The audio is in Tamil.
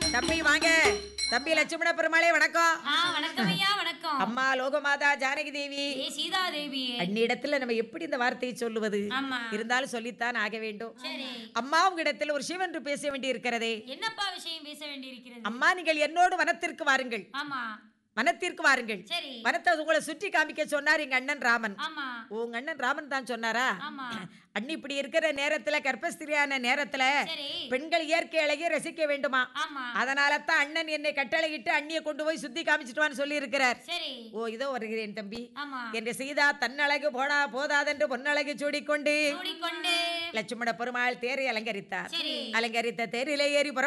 தம்பி வாங்க. தம்பி லட்சுமண பெருமாளே வணக்கம். வணக்கம் ஐயா, வணக்கம். அம்மா லோகமாதா ஜானகி தேவி, சீதா தேவி. அந்நிடத்துல நம்ம எப்படி இந்த வார்த்தையை சொல்லுவது? ஆமா. இருந்தாலும் சொல்லித்தான் ஆக வேண்டும். சரி. அம்மா உங்களிடத்தில் ஒரு சிவன்று பேச வேண்டி இருக்கிறதே. என்னப்பா விஷயம் பேச வேண்டியிருக்கிறது? அம்மா நீங்கள் என்னோடு வனத்திற்கு வாருங்கள். ஆமா. வனத்திற்கு வாருங்கள். சரி. வனத்தை உங்களை சுற்றி காமிக்க சொன்னார் எங்க அண்ணன் ராமன். ஆமா. உங்க அண்ணன் ராமன் தான் சொன்னாரா? ஆமா. அண்ணி இப்படி இருக்கிற நேரத்துல, கர்ப்பஸ்திரியான நேரத்துல சரி. பெண்கள் இயற்கை அழகிய ரசிக்க வேண்டுமா? ஆமா. அதனால தான் அண்ணன் என்னை கட்டளையிட்டு அண்ணியை கொண்டு போய் சுத்தி காமிச்சிட்டுவான்னு சொல்லி இருக்கிறார். சரி. ஓ இதோ வருகிறேன் தம்பி. ஆமா. என்று சீதா தன்னழகு போதாதென்று பொன்னழகு சூடிக்கொண்டு கூடிக்கொண்டு லட்சுமண பெருமாள் தேரை அலங்கரித்தார். சரி. அலங்கரித்த தேரிலே ஏறி